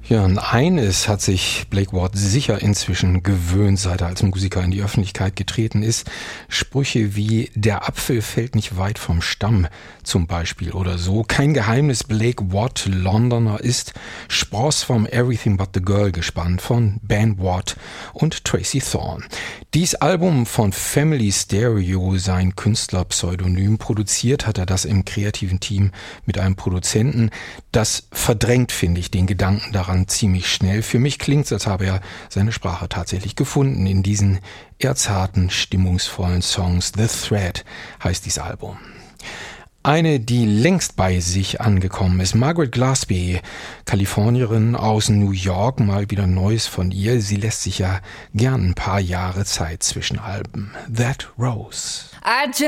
Ja, und eines hat sich Blake Ward sicher inzwischen gewöhnt, seit er als Musiker in die Öffentlichkeit getreten ist. Sprüche wie „Der Apfel fällt nicht weit vom Stamm" zum Beispiel oder so. Kein Geheimnis, Blake Ward Londoner ist, Spross vom Everything But The Girl gespannt von Ben Ward und Tracy Thorn. Dies Album von Family Stereo, sein Künstlerpseudonym, produziert hat er das im kreativen Team mit einem Produzenten. Das verdrängt, finde ich, den Gedanken daran ziemlich schnell. Für mich klingt's, als habe er seine Sprache tatsächlich gefunden in diesen eher zarten, stimmungsvollen Songs. The Thread heißt dieses Album. Eine, die längst bei sich angekommen ist, Margaret Gillespie, Kalifornierin aus New York, mal wieder Neues von ihr. Sie lässt sich ja gern ein paar Jahre Zeit zwischen Alben. That Rose.